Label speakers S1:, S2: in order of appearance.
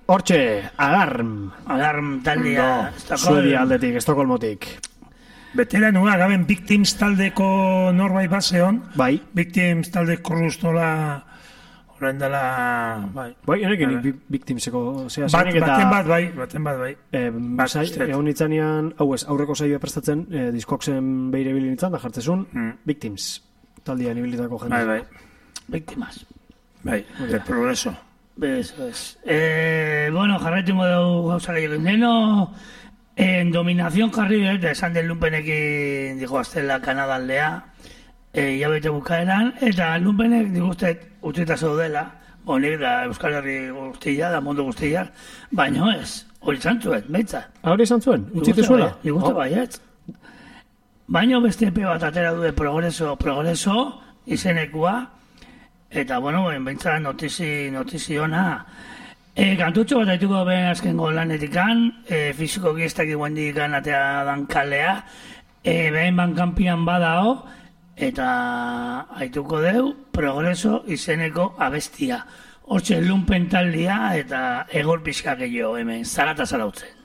S1: Hortxe, Alarm.
S2: Alarm taldea.
S1: Suedia aldetik, Estokolmotik.
S3: Beteranua, gaben Victims taldeko norbait baseon.
S1: Bai.
S3: Victims taldeko rustola orain dela...
S1: Bai, honekin Victimseko...
S3: Baten bat, bai.
S1: Egon nitzanean, aurreko saioa prestatzen, diskoksen behire bilin nitzan, da jartzezun, Victims taldean ibilitako jende.
S3: Bai.
S2: Victimas.
S3: Bai, de progreso.
S2: Bez. Bueno, jarraitungo dugu gauzak egin deno, en dominación jarri dut, esan den lumpenekin digo aztela Kanada aldea, jabete bukaeran, eta lumpenek diguztet utzita zaudela, honik da Euskal Herri guztia, da mundu guztia, baina ez, hori zantzuen, behitzat.
S1: Hori zantzuen, utzite zuela?
S2: Diguzte baiet. Baina beste epe bat atera du de progreso, izenekua, eta, bueno, behintzat notizi ona. Kantutxo bat haituko ben azkengo lanetikan, fiziko giestak iguendikan atea dan kalea, behin bankampian badao, eta haituko deu, progreso izeneko abestia. Hortxe lumpen taldia eta egor pixka gehiago hemen, zarata zarautzen.